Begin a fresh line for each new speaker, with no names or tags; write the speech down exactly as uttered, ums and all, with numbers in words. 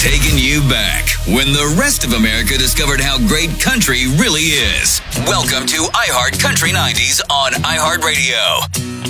Taking you back when the rest of America discovered how great country really is. Welcome to iHeart Country nineties on iHeartRadio.